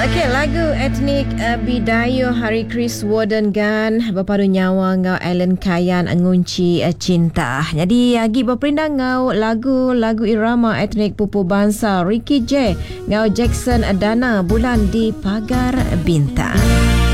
Okey, lagu etnik Bidayu Hari Chris Warden Gan berpadu nyawa ngau Alan Kayan ngunci cinta. Jadi agi berperindah ngau lagu irama etnik pupu bangsa Ricky J ngau Jackson Dana Bulan di Pagar Bintang.